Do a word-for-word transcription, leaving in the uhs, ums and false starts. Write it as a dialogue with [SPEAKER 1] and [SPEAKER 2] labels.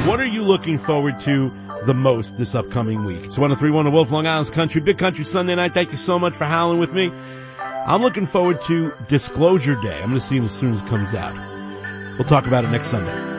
[SPEAKER 1] What are you looking forward to the most this upcoming week? It's one oh three point one Wolf, Long Island's Country, Big Country Sunday night. Thank you so much for howling with me. I'm looking forward to Disclosure Day. I'm going to see it as soon as it comes out. We'll talk about it next Sunday.